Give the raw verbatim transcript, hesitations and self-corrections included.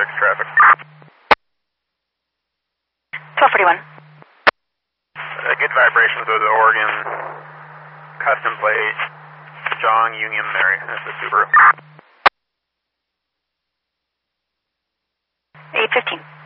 six traffic. twelve forty-one. Uh, good vibrations with the Oregon custom plate, Jong Union Mary. That's the Subaru. eight fifteen.